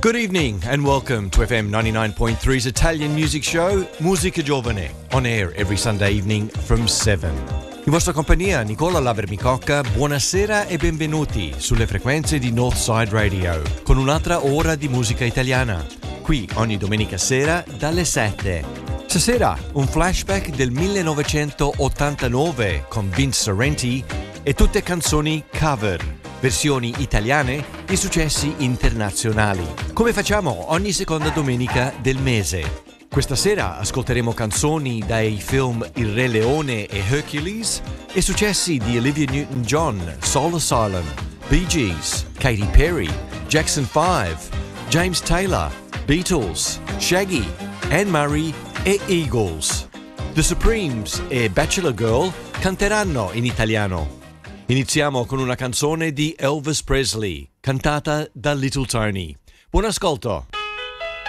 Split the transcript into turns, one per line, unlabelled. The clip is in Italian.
Good evening and welcome to FM 99.3's Italian music show Musica Giovane, on air every Sunday evening from 7. In vostra compagnia Nicola Lavermicocca, buonasera e benvenuti sulle frequenze di Northside Radio con un'altra ora di musica italiana, qui ogni domenica sera dalle 7. Stasera un flashback del 1989 con Vince Sorrenti e tutte canzoni cover, versioni italiane di successi internazionali, come facciamo ogni seconda domenica del mese. Questa sera ascolteremo canzoni dai film Il Re Leone e Hercules e successi di Olivia Newton-John, Soul Asylum, Bee Gees, Katy Perry, Jackson 5, James Taylor, Beatles, Shaggy, Anne Murray e Eagles. The Supremes e Bachelor Girl canteranno in italiano. Iniziamo con una canzone di Elvis Presley, cantata da Little Tony. Buon ascolto!